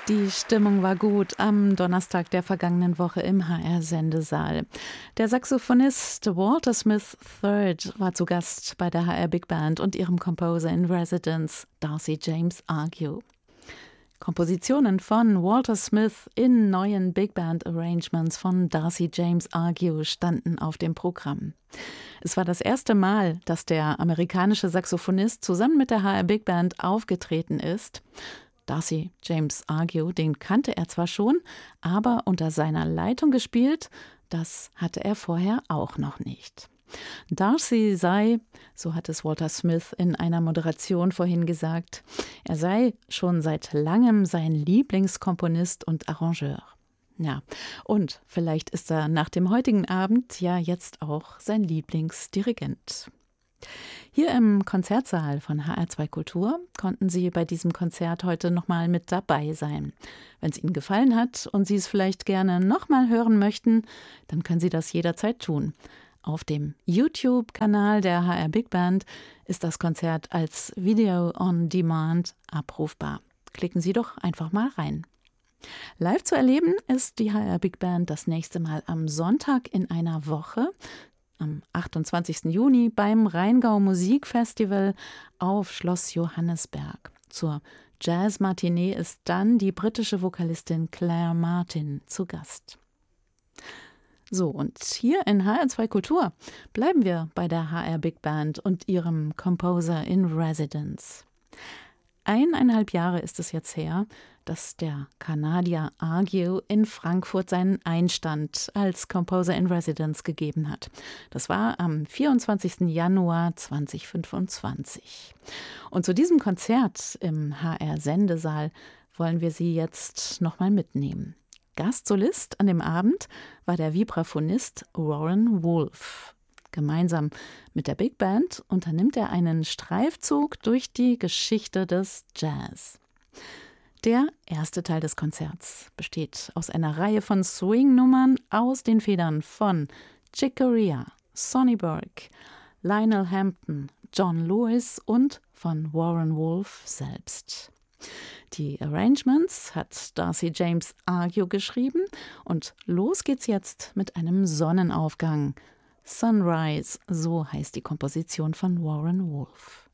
Die Stimmung war gut am Donnerstag der vergangenen Woche im HR-Sendesaal. Der Saxophonist Walter Smith III war zu Gast bei der HR Big Band und ihrem Composer in Residence, Darcy James Argue. Kompositionen von Walter Smith in neuen Big Band Arrangements von Darcy James Argue standen auf dem Programm. Es war das erste Mal, dass der amerikanische Saxophonist zusammen mit der HR Big Band aufgetreten ist. Darcy James Argue, den kannte er zwar schon, aber unter seiner Leitung gespielt, das hatte er vorher auch noch nicht. Darcy sei, so hat es Walter Smith in einer Moderation vorhin gesagt, er sei schon seit langem sein Lieblingskomponist und Arrangeur. Ja, und vielleicht ist er nach dem heutigen Abend ja jetzt auch sein Lieblingsdirigent. Hier im Konzertsaal von HR2 Kultur konnten Sie bei diesem Konzert heute nochmal mit dabei sein. Wenn es Ihnen gefallen hat und Sie es vielleicht gerne nochmal hören möchten, dann können Sie das jederzeit tun. Auf dem YouTube-Kanal der HR Big Band ist das Konzert als Video on Demand abrufbar. Klicken Sie doch einfach mal rein. Live zu erleben ist die HR Big Band das nächste Mal am Sonntag in einer Woche, am 28. Juni beim Rheingau Musikfestival auf Schloss Johannisberg. Zur Jazz-Matinee ist dann die britische Vokalistin Claire Martin zu Gast. So, und hier in HR2 Kultur bleiben wir bei der HR Big Band und ihrem Composer in Residence. 1,5 Jahre ist es jetzt her, dass der Kanadier Argue in Frankfurt seinen Einstand als Composer in Residence gegeben hat. Das war am 24. Januar 2025. Und zu diesem Konzert im HR-Sendesaal wollen wir Sie jetzt nochmal mitnehmen. Gastsolist an dem Abend war der Vibraphonist Warren Wolf. Gemeinsam mit der Big Band unternimmt er einen Streifzug durch die Geschichte des Jazz. Der erste Teil des Konzerts besteht aus einer Reihe von Swing-Nummern aus den Federn von Chick Corea, Sonny Burke, Lionel Hampton, John Lewis und von Warren Wolf selbst. Die Arrangements hat Darcy James Argue geschrieben und los geht's jetzt mit einem Sonnenaufgang. Sunrise, so heißt die Komposition von Warren Wolf.